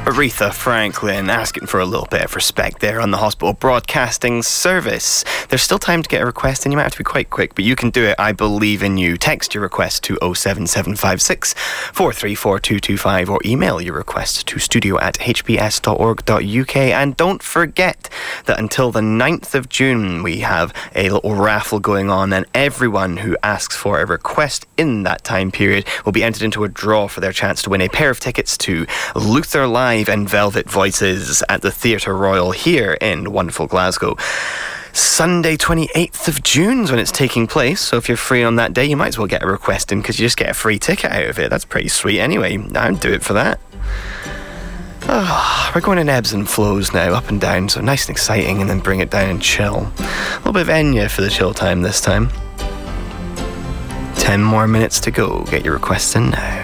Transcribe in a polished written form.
Aretha Franklin asking for a little bit of respect there on the Hospital Broadcasting Service. There's still time to get a request, and you might have to be quite quick, but you can do it. I believe in you. Text your request to 07756 434225 or email your request to studio@hbs.org.uk. And don't forget that until the 9th of June, we have a little raffle going on, and everyone who asks for a request in that time period will be entered into a draw for their chance to win a pair of tickets to Luther Live and Velvet Voices at the Theatre Royal here in wonderful Glasgow. Sunday 28th of June is when it's taking place, so if you're free on that day, you might as well get a request in because you just get a free ticket out of it. That's pretty sweet anyway. I'd do it for that. We're going in ebbs and flows now, up and down, so nice and exciting, and then bring it down and chill. A little bit of Enya for the chill time this time. 10 more minutes to go. Get your requests in now.